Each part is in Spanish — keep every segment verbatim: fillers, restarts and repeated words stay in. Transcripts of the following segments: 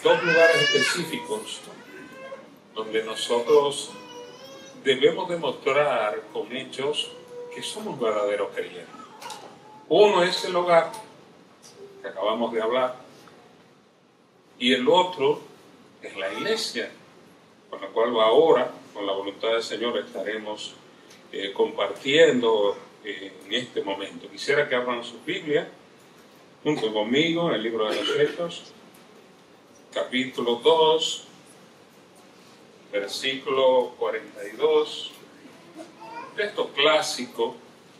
dos lugares específicos donde nosotros debemos demostrar con hechos que somos verdaderos creyentes. Uno es el hogar, que acabamos de hablar, y el otro es la iglesia, con la cual ahora, con la voluntad del Señor, estaremos eh, compartiendo eh, en este momento. Quisiera que abran su Biblia junto conmigo en el libro de los Hechos, capítulo dos, versículo cuarenta y dos, texto clásico,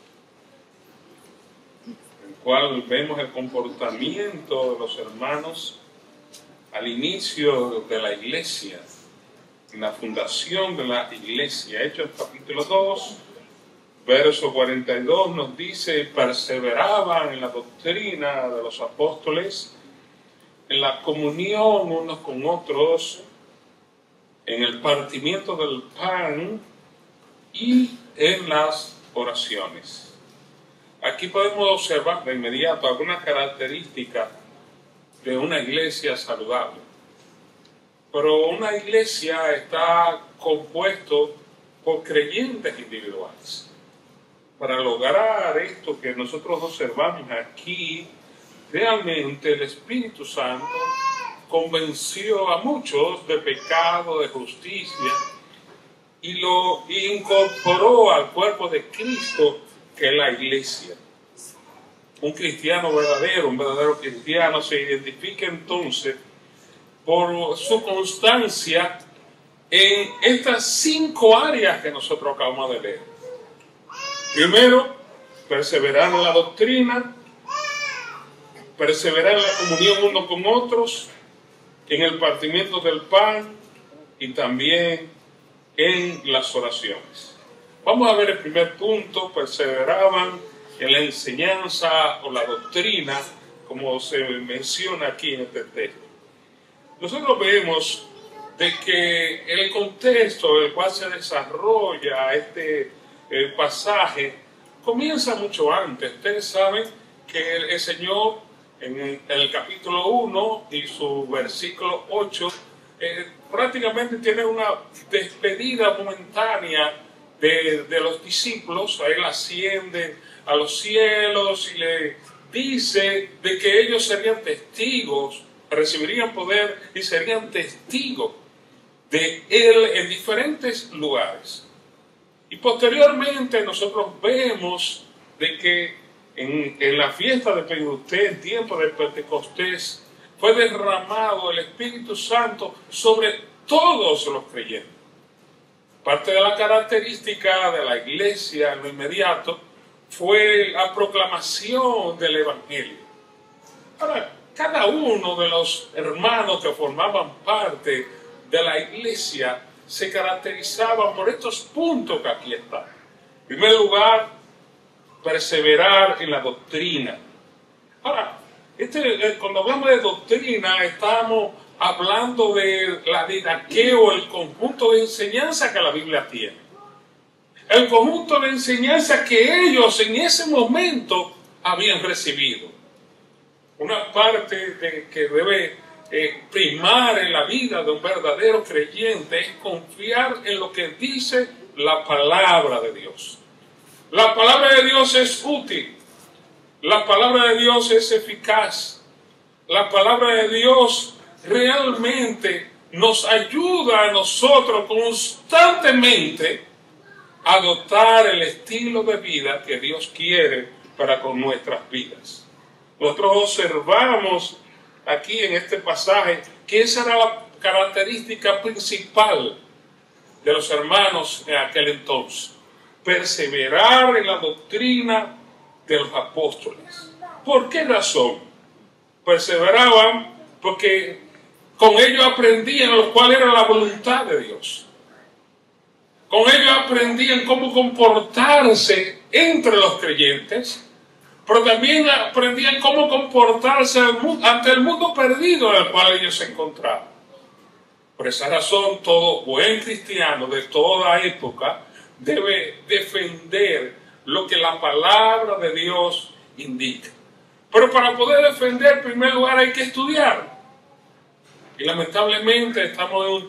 en el cual vemos el comportamiento de los hermanos al inicio de la iglesia, en la fundación de la iglesia. Hechos capítulo dos, verso cuarenta y dos nos dice: perseveraban en la doctrina de los apóstoles, en la comunión unos con otros, en el partimiento del pan y en las oraciones. Aquí podemos observar de inmediato algunas características de una iglesia saludable. Pero una iglesia está compuesto por creyentes individuales. Para lograr esto que nosotros observamos aquí, realmente el Espíritu Santo convenció a muchos de pecado, de justicia, y lo incorporó al cuerpo de Cristo, que es la iglesia. Un cristiano verdadero, un verdadero cristiano se identifica entonces por su constancia en estas cinco áreas que nosotros acabamos de leer. Primero, perseverar en la doctrina, perseverar en la comunión unos con otros, en el partimiento del pan y también en las oraciones. Vamos a ver el primer punto: perseveraban en la enseñanza o la doctrina, como se menciona aquí en este texto. Nosotros vemos de que el contexto en el cual se desarrolla este eh, pasaje comienza mucho antes. Ustedes saben que el, el Señor en el, en el capítulo uno y su versículo ocho eh, prácticamente tiene una despedida momentánea de, de los discípulos. Él asciende a los cielos y le dice de que ellos serían testigos, recibirían poder y serían testigos de Él en diferentes lugares. Y posteriormente nosotros vemos de que en, en la fiesta de Pentecostés, en tiempo de Pentecostés, fue derramado el Espíritu Santo sobre todos los creyentes. Parte de la característica de la iglesia en lo inmediato fue la proclamación del Evangelio. Ahora, cada uno de los hermanos que formaban parte de la iglesia se caracterizaban por estos puntos que aquí están. En primer lugar, perseverar en la doctrina. Ahora, este, cuando hablamos de doctrina, estamos hablando de la didaqueo, el conjunto de enseñanza que la Biblia tiene. El conjunto de enseñanza que ellos en ese momento habían recibido. Una parte de, que debe eh, primar en la vida de un verdadero creyente es confiar en lo que dice la palabra de Dios. La palabra de Dios es útil. La palabra de Dios es eficaz. La palabra de Dios realmente nos ayuda a nosotros constantemente a adoptar el estilo de vida que Dios quiere para con nuestras vidas. Nosotros observamos aquí en este pasaje que esa era la característica principal de los hermanos en aquel entonces: perseverar en la doctrina de los apóstoles. ¿Por qué razón? Perseveraban porque con ellos aprendían lo cual era la voluntad de Dios. Con ellos aprendían cómo comportarse entre los creyentes, pero también aprendían cómo comportarse ante el mundo perdido en el cual ellos se encontraban. Por esa razón, todo buen cristiano de toda época debe defender lo que la palabra de Dios indica. Pero para poder defender, en primer lugar, hay que estudiar. Y lamentablemente estamos en un